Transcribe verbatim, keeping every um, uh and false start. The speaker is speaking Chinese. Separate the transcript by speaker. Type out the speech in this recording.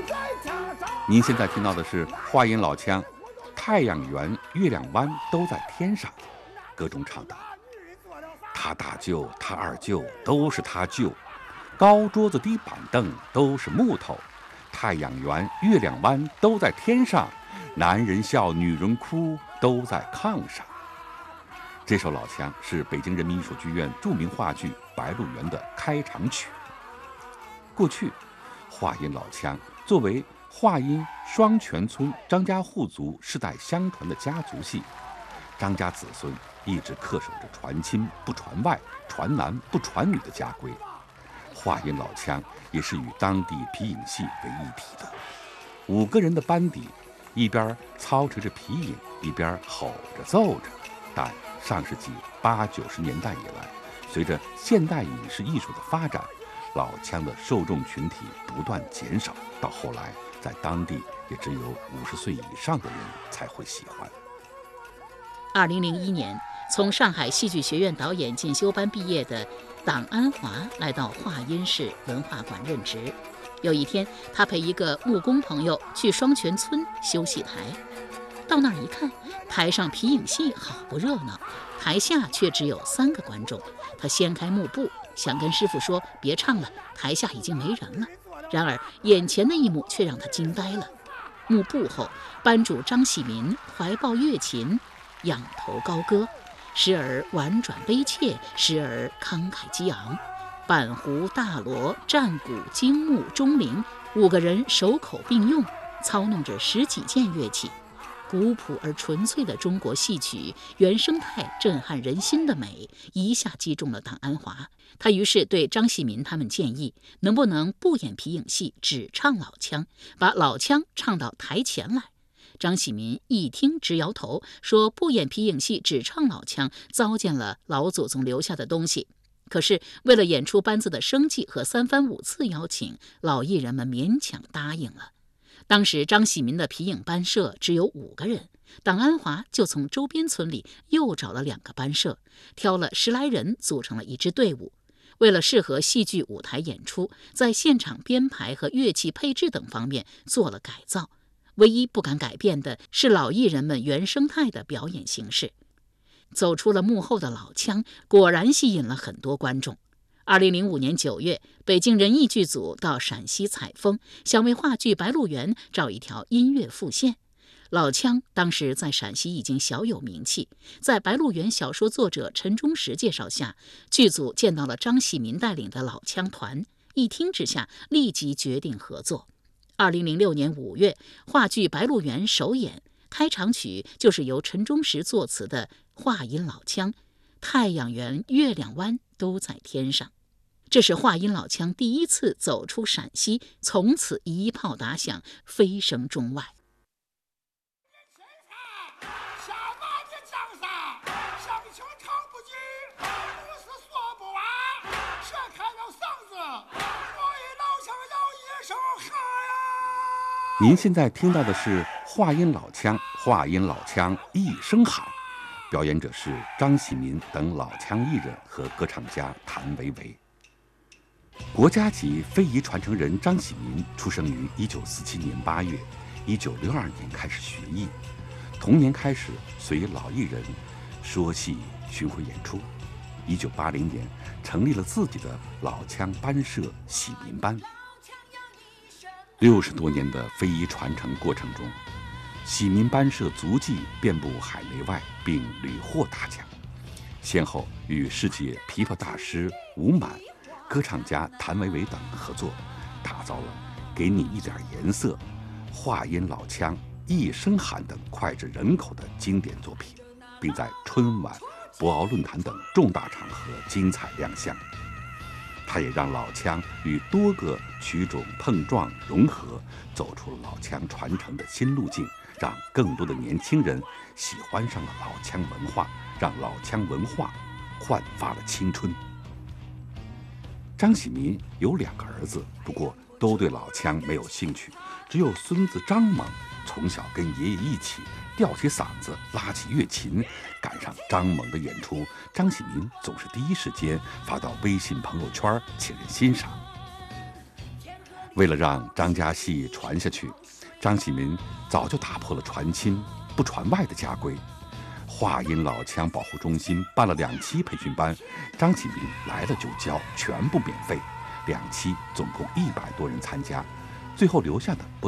Speaker 1: 您现在听到的是话音老腔，太阳圆、月亮弯都在天上，歌中唱道：他大舅、他二舅都是他舅，高桌子低板凳都是木头，太阳圆、月亮弯都在天上，男人笑，女人哭，都在炕上。这首老腔是北京人民艺术剧院著名话剧《白鹿原》的开场曲。过去，话音老腔作为话音双泉村张家户族世代相传的家族戏，张家子孙一直恪守着传亲不传外、传男不传女的家规。话音老腔也是与当地皮影戏为一体的。五个人的班底，一边操持着皮影，一边吼着奏着。但上世纪八九十年代以来，随着现代影视艺术的发展，老腔的受众群体不断减少，到后来在当地也只有五十岁以上的人才会喜欢。
Speaker 2: 二零零一年，从上海戏剧学院导演进修班毕业的党安华来到华阴市文化馆任职。有一天，他陪一个木工朋友去双泉村修戏台，到那儿一看，台上皮影戏好不热闹，台下却只有三个观众。他掀开幕布，想跟师傅说别唱了，台下已经没人了。然而眼前的一幕却让他惊呆了。幕布后，班主张喜民怀抱乐琴，仰头高歌，时而婉转悲切，时而慷慨激昂。板胡、大锣、战鼓、京木、钟铃，五个人手口并用，操弄着十几件乐器。古朴而纯粹的中国戏曲原生态震撼人心的美一下击中了党安华。他于是对张喜民他们建议，能不能不演皮影戏，只唱老腔，把老腔唱到台前来。张喜民一听直摇头，说不演皮影戏，只唱老腔，糟践了老祖宗留下的东西。可是为了演出班子的生计和三番五次邀请，老艺人们勉强答应了。当时张喜民的皮影班社只有五个人，党安华就从周边村里又找了两个班社，挑了十来人组成了一支队伍。为了适合戏剧舞台演出，在现场编排和乐器配置等方面做了改造。唯一不敢改变的是老艺人们原生态的表演形式。走出了幕后的老腔，果然吸引了很多观众。二零零五年九月，北京人艺剧组到陕西采风，想为话剧《白鹿原》找一条音乐副线。老腔当时在陕西已经小有名气，在《白鹿原》小说作者陈忠实介绍下，剧组见到了张喜民带领的老腔团，一听之下立即决定合作。二零零六年五月，话剧《白鹿原》首演，开场曲就是由陈忠实作词的话音老腔，太阳圆，月亮弯，都在天上。这是话音老腔第一次走出陕西，从此一炮打响，飞升中外。
Speaker 1: 您现在听到的是话音老腔，话音老腔一声喊，表演者是张喜民等老腔艺人和歌唱家谭维维。国家级非遗传承人张喜民出生于一九四七年八月，一九六二年开始学艺，同年开始随老艺人说戏巡回演出。一九八零年成立了自己的老腔班社喜民班。六十多年的非遗传承过程中，喜民班社足迹遍布海内外，并屡获大奖，先后与世界琵琶大师吴满、歌唱家谭维维等合作，打造了《给你一点颜色》、话音老腔、一声喊等脍炙人口的经典作品，并在春晚、博鳌论坛等重大场合精彩亮相。他也让老腔与多个曲种碰撞融合，走出了老腔传承的新路径，让更多的年轻人喜欢上了老腔文化，让老腔文化焕发了青春。张喜民有两个儿子，不过都对老腔没有兴趣，只有孙子张猛从小跟爷爷一起吊起嗓子，拉起乐琴，赶上张猛的演出，张喜民总是第一时间发到微信朋友圈，请人欣赏。 为了让张家戏传下去，张启民早就打破了传亲不传外的家规。话音老腔保护中心办了两期培训班，张启民来了就教，全部免费。两期总共一百多人参加，最后留下的不